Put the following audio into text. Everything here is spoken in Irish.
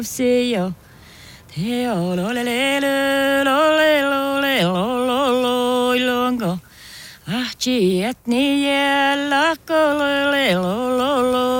See you. Teo lo le le lo le lo le lo lo lo longo. Ah, chi et ni la ko lo le lo lo lo